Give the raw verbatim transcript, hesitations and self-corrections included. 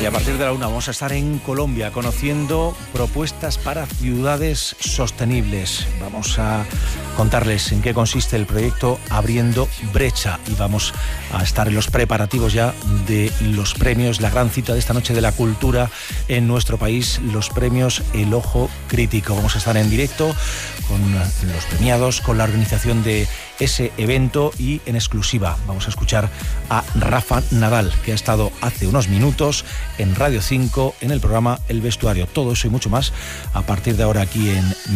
Y a partir de la una vamos a estar en Colombia conociendo propuestas para ciudades sostenibles. Vamos a contarles en qué consiste el proyecto Abriendo Brecha y vamos a estar en los preparativos ya de los premios, la gran cita de esta noche de la cultura en nuestro país, los premios El Ojo Crítico. Vamos a estar en directo con los premiados, con la organización de ese evento y en exclusiva vamos a escuchar a Rafa Nadal, que ha estado hace unos minutos en Radio cinco en el programa El Vestuario. Todo eso y mucho más a partir de ahora aquí en